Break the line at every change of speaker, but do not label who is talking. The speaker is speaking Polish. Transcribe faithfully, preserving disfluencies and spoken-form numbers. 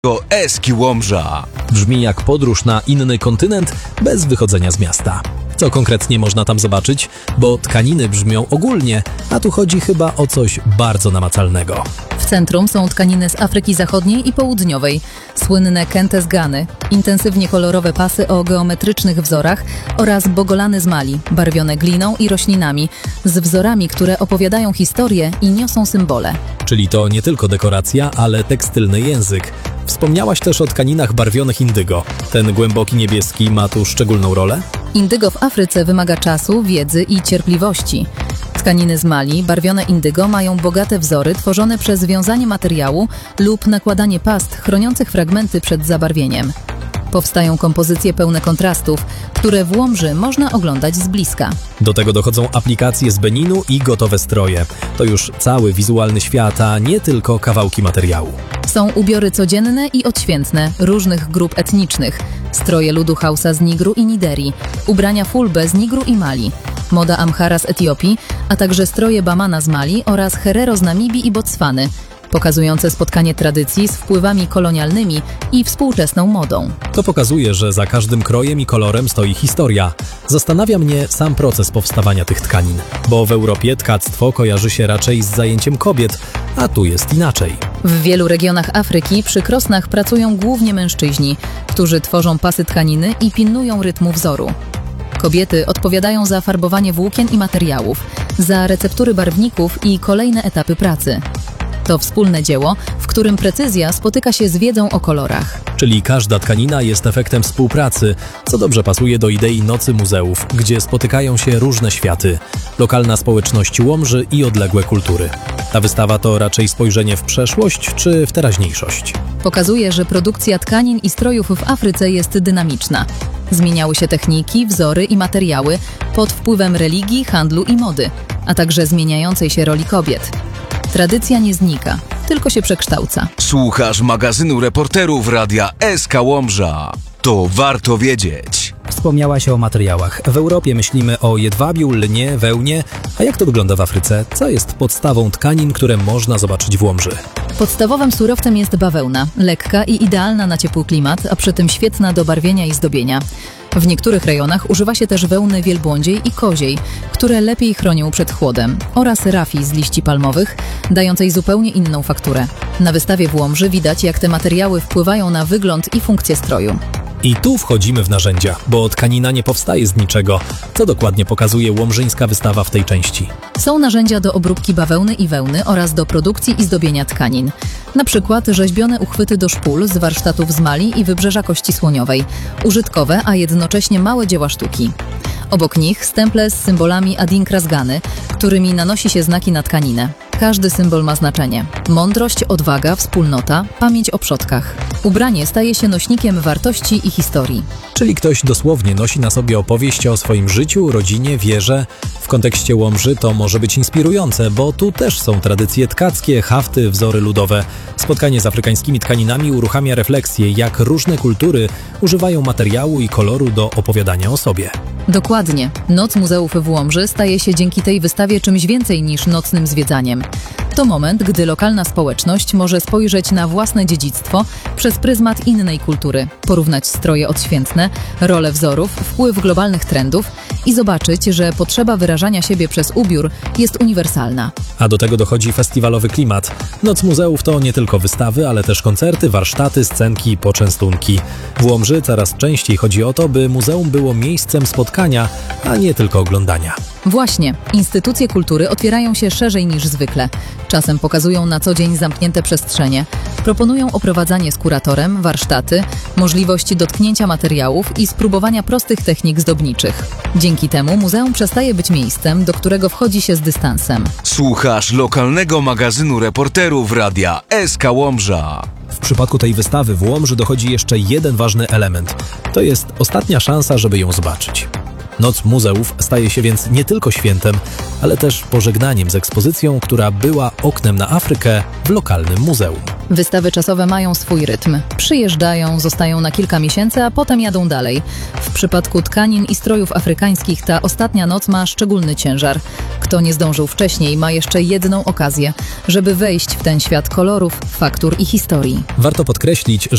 Eski Łomża.
Brzmi jak podróż na inny kontynent bez wychodzenia z miasta. Co konkretnie można tam zobaczyć? Bo tkaniny brzmią ogólnie, a tu chodzi chyba o coś bardzo namacalnego.
W centrum są tkaniny z Afryki Zachodniej i Południowej, słynne kente z Gany, intensywnie kolorowe pasy o geometrycznych wzorach oraz bogolany z Mali, barwione gliną i roślinami, z wzorami, które opowiadają historię i niosą symbole.
Czyli to nie tylko dekoracja, ale tekstylny język. Wspomniałaś też o tkaninach barwionych indygo. Ten głęboki niebieski ma tu szczególną rolę?
Indygo w Afryce wymaga czasu, wiedzy i cierpliwości. Tkaniny z Mali, barwione indygo, mają bogate wzory tworzone przez wiązanie materiału lub nakładanie past chroniących fragmenty przed zabarwieniem. Powstają kompozycje pełne kontrastów, które w Łomży można oglądać z bliska.
Do tego dochodzą aplikacje z Beninu i gotowe stroje. To już cały wizualny świat, a nie tylko kawałki materiału.
Są ubiory codzienne i odświętne różnych grup etnicznych, stroje ludu Hausa z Nigru i Nigerii, ubrania Fulbe z Nigru i Mali, moda Amhara z Etiopii, a także stroje Bamana z Mali oraz Herero z Namibii i Botswany, pokazujące spotkanie tradycji z wpływami kolonialnymi i współczesną modą.
To pokazuje, że za każdym krojem i kolorem stoi historia. Zastanawia mnie sam proces powstawania tych tkanin, bo w Europie tkactwo kojarzy się raczej z zajęciem kobiet, a tu jest inaczej.
W wielu regionach Afryki przy krosnach pracują głównie mężczyźni, którzy tworzą pasy tkaniny i pilnują rytmu wzoru. Kobiety odpowiadają za farbowanie włókien i materiałów, za receptury barwników i kolejne etapy pracy. To wspólne dzieło, w którym precyzja spotyka się z wiedzą o kolorach.
Czyli każda tkanina jest efektem współpracy, co dobrze pasuje do idei Nocy Muzeów, gdzie spotykają się różne światy, lokalna społeczność Łomży i odległe kultury. Ta wystawa to raczej spojrzenie w przeszłość czy w teraźniejszość?
Pokazuje, że produkcja tkanin i strojów w Afryce jest dynamiczna. Zmieniały się techniki, wzory i materiały pod wpływem religii, handlu i mody, a także zmieniającej się roli kobiet. Tradycja nie znika, tylko się przekształca.
Słuchasz magazynu reporterów Radia Eska Łomża. To warto wiedzieć.
Wspomniałaś o materiałach. W Europie myślimy o jedwabiu, lnie, wełnie. A jak to wygląda w Afryce? Co jest podstawą tkanin, które można zobaczyć w Łomży?
Podstawowym surowcem jest bawełna, lekka i idealna na ciepły klimat, a przy tym świetna do barwienia i zdobienia. W niektórych rejonach używa się też wełny wielbłądziej i koziej, które lepiej chronią przed chłodem, oraz rafii z liści palmowych, dającej zupełnie inną fakturę. Na wystawie w Łomży widać, jak te materiały wpływają na wygląd i funkcję stroju.
I tu wchodzimy w narzędzia, bo tkanina nie powstaje z niczego. Co dokładnie pokazuje łomżyńska wystawa w tej części?
Są narzędzia do obróbki bawełny i wełny oraz do produkcji i zdobienia tkanin. Na przykład rzeźbione uchwyty do szpul z warsztatów z Mali i Wybrzeża Kości Słoniowej. Użytkowe, a jednocześnie małe dzieła sztuki. Obok nich stemple z symbolami Adinkra z Gany, którymi nanosi się znaki na tkaninę. Każdy symbol ma znaczenie. Mądrość, odwaga, wspólnota, pamięć o przodkach. Ubranie staje się nośnikiem wartości i historii.
Czyli ktoś dosłownie nosi na sobie opowieść o swoim życiu, rodzinie, wierze. W kontekście Łomży to może być inspirujące, bo tu też są tradycje tkackie, hafty, wzory ludowe. Spotkanie z afrykańskimi tkaninami uruchamia refleksję, jak różne kultury używają materiału i koloru do opowiadania o sobie.
Dokładnie. Noc Muzeów w Łomży staje się dzięki tej wystawie czymś więcej niż nocnym zwiedzaniem. To moment, gdy lokalna społeczność może spojrzeć na własne dziedzictwo przez pryzmat innej kultury, porównać stroje odświętne, rolę wzorów, wpływ globalnych trendów i zobaczyć, że potrzeba wyrażania siebie przez ubiór jest uniwersalna.
A do tego dochodzi festiwalowy klimat. Noc Muzeów to nie tylko wystawy, ale też koncerty, warsztaty, scenki, poczęstunki. W Łomży coraz częściej chodzi o to, by muzeum było miejscem spotkania, a nie tylko oglądania.
Właśnie, instytucje kultury otwierają się szerzej niż zwykle. Czasem pokazują na co dzień zamknięte przestrzenie, proponują oprowadzanie z kuratorem, warsztaty, możliwość dotknięcia materiałów i spróbowania prostych technik zdobniczych. Dzięki temu muzeum przestaje być miejscem, do którego wchodzi się z dystansem.
Słuchasz lokalnego magazynu reporterów Radia Eska Łomża.
W przypadku tej wystawy w Łomży dochodzi jeszcze jeden ważny element. To jest ostatnia szansa, żeby ją zobaczyć. Noc Muzeów staje się więc nie tylko świętem, ale też pożegnaniem z ekspozycją, która była oknem na Afrykę w lokalnym muzeum.
Wystawy czasowe mają swój rytm. Przyjeżdżają, zostają na kilka miesięcy, a potem jadą dalej. W przypadku tkanin i strojów afrykańskich ta ostatnia noc ma szczególny ciężar. Kto nie zdążył wcześniej, ma jeszcze jedną okazję, żeby wejść w ten świat kolorów, faktur i historii.
Warto podkreślić,